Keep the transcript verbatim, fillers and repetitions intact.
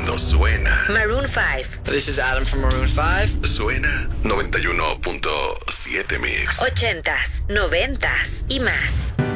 mundo suena. Maroon five. This is Adam from Maroon five. Suena noventa y uno punto siete Mix. Ochentas, noventas y más.